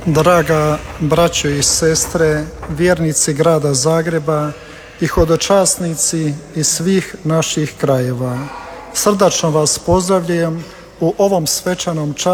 Draga braćo i sestre, vjernici grada Zagreba i hodočasnici iz svih naših krajeva, srdačno vas pozdravljam u ovom svečanom času